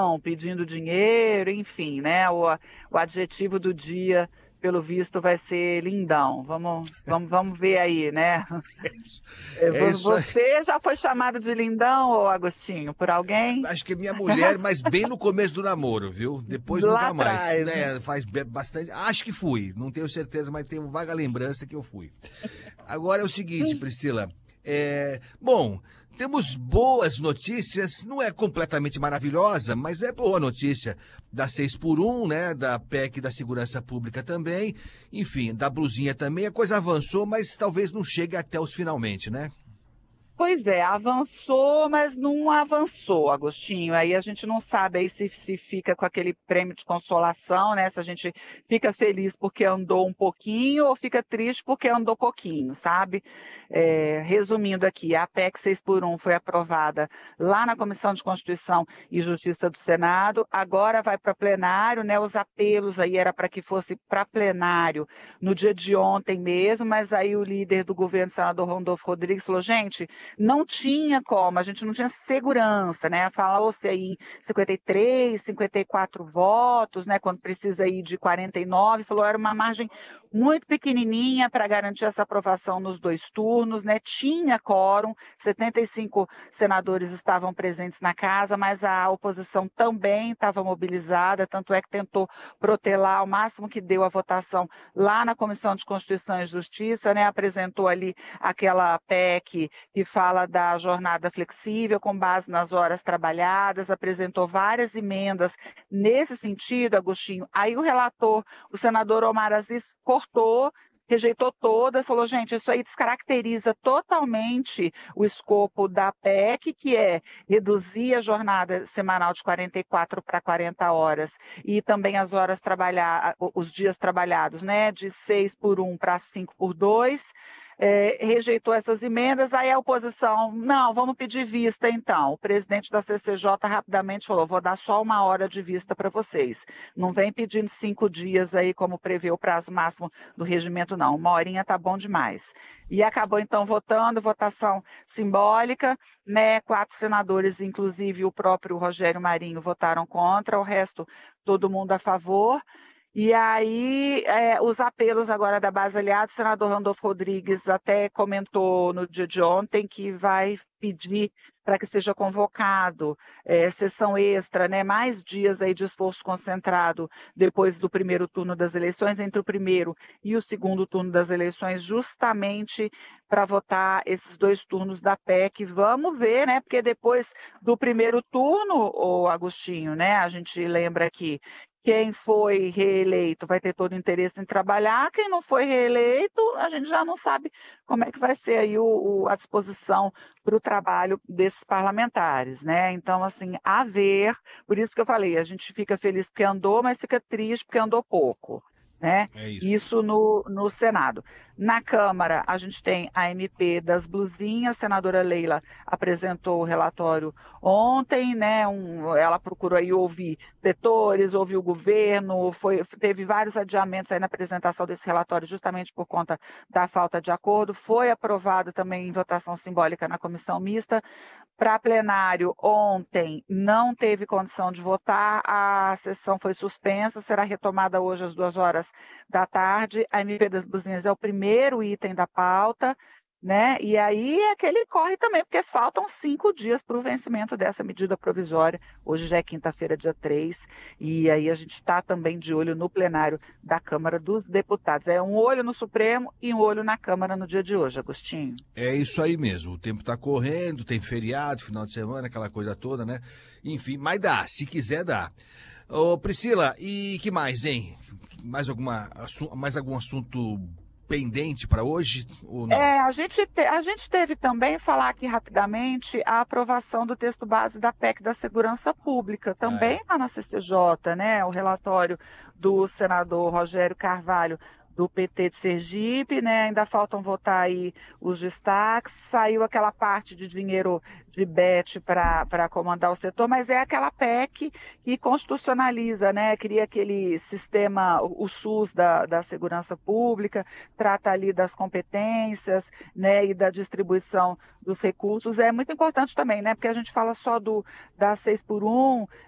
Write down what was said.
lindão, pedindo dinheiro, enfim, né? O adjetivo do dia, pelo visto, vai ser lindão. Vamos ver aí, né? É isso aí. Você já foi chamado de lindão, ô Agostinho, por alguém? Acho que é minha mulher, mas bem no começo do namoro, viu? Depois Lá nunca mais. atrás, né? Né, faz bastante. Acho que fui. Não tenho certeza, mas tenho vaga lembrança que eu fui. Agora é o seguinte, Priscila. Bom, temos boas notícias. Não é completamente maravilhosa, mas é boa notícia. Da 6 por 1, né? Da PEC da Segurança Pública também. Enfim, da blusinha também. A coisa avançou, mas talvez não chegue até os finalmente, né? Pois é, avançou, mas não avançou, Agostinho. Aí a gente não sabe aí se fica com aquele prêmio de consolação, né? Se a gente fica feliz porque andou um pouquinho ou fica triste porque andou pouquinho, sabe? Resumindo aqui, a PEC 6 por 1 foi aprovada lá na Comissão de Constituição e Justiça do Senado, agora vai para plenário, né? Os apelos aí era para que fosse para plenário no dia de ontem mesmo, mas aí o líder do governo, senador Randolfo Rodrigues, falou, gente, não tinha como, a gente não tinha segurança, né? Falou-se aí em 53, 54 votos, né? Quando precisa aí de 49, falou era uma margem muito pequenininha para garantir essa aprovação nos dois turnos, né? Tinha quórum, 75 senadores estavam presentes na casa, mas a oposição também estava mobilizada, tanto é que tentou protelar o máximo que deu a votação lá na Comissão de Constituição e Justiça, né? Apresentou ali aquela PEC que fala da jornada flexível com base nas horas trabalhadas, apresentou várias emendas nesse sentido, Agostinho. Aí o relator, o senador Omar Aziz, cortou, rejeitou todas, falou, gente, isso aí descaracteriza totalmente o escopo da PEC, que é reduzir a jornada semanal de 44 para 40 horas e também as horas trabalhadas, os dias trabalhados, né, de 6 por 1 para 5 por 2, rejeitou essas emendas, aí a oposição, não, vamos pedir vista então. O presidente da CCJ rapidamente falou, vou dar só 1 hora de vista para vocês. Não vem pedindo 5 dias aí, como prevê o prazo máximo do regimento, não. 1 horinha tá bom demais. E acabou então votando, votação simbólica, né? 4 senadores, inclusive o próprio Rogério Marinho, votaram contra, o resto todo mundo a favor. E aí, os apelos agora da base aliada, o senador Randolfo Rodrigues até comentou no dia de ontem que vai pedir para que seja convocado sessão extra, né, mais dias aí de esforço concentrado depois do primeiro turno das eleições, entre o primeiro e o segundo turno das eleições, justamente para votar esses 2 turnos da PEC. Vamos ver, né, porque depois do primeiro turno, o Agostinho, né, a gente lembra que quem foi reeleito vai ter todo o interesse em trabalhar, quem não foi reeleito, a gente já não sabe como é que vai ser aí a disposição para o trabalho desses parlamentares, né? Então, assim, a ver, por isso que eu falei, a gente fica feliz porque andou, mas fica triste porque andou pouco, né? É isso. Isso no Senado. Na Câmara, a gente tem a MP das blusinhas, a senadora Leila apresentou o relatório ontem, né? Ela procurou aí ouvir setores, ouvir o governo, teve vários adiamentos aí na apresentação desse relatório, justamente por conta da falta de acordo. Foi aprovado também em votação simbólica na comissão mista. Para plenário, ontem não teve condição de votar, a sessão foi suspensa, será retomada hoje às 2 horas da tarde. A MP das Buzinhas é o primeiro item da pauta, né? E aí é aquele corre também, porque faltam 5 dias para o vencimento dessa medida provisória. Hoje já é quinta-feira, dia 3, e aí a gente está também de olho no plenário da Câmara dos Deputados. É um olho no Supremo e um olho na Câmara no dia de hoje, Agostinho. É isso aí mesmo. O tempo tá correndo, tem feriado, final de semana, aquela coisa toda, né? Enfim, mas dá, se quiser dá. Ô, Priscila, e que mais, hein? Mais algum assunto pendente para hoje ou não? A gente teve também, falar aqui rapidamente, a aprovação do texto base da PEC da Segurança Pública, Ah, é. também lá na CCJ, né? O relatório do senador Rogério Carvalho, do PT de Sergipe, né? Ainda faltam votar aí os destaques. Saiu aquela parte de dinheiro de BET para comandar o setor, mas é aquela PEC que constitucionaliza, né? Cria aquele sistema, o SUS da segurança pública, trata ali das competências, né, e da distribuição dos recursos. É muito importante também, né, porque a gente fala só da 6 por 1,